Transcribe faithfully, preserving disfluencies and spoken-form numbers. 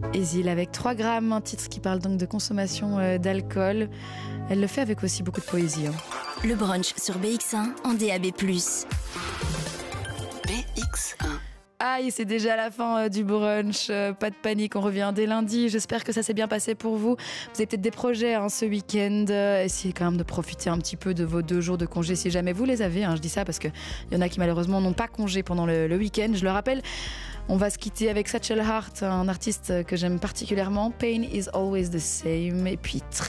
Esil avec trois grammes, un titre qui parle donc de consommation euh, d'alcool. Elle le fait avec aussi beaucoup de poésie. Hein. Le brunch sur B X un en D A B plus. B X un. Aïe, c'est déjà la fin euh, du brunch. Euh, pas de panique, on revient dès lundi. J'espère que ça s'est bien passé pour vous. Vous avez peut-être des projets hein, ce week-end. Euh, essayez quand même de profiter un petit peu de vos deux jours de congé si jamais vous les avez. Hein. Je dis ça parce qu'il y en a qui malheureusement n'ont pas congé pendant le, le week-end. Je le rappelle, on va se quitter avec Satchel Heart, un artiste que j'aime particulièrement. Pain is always the same. Et puis très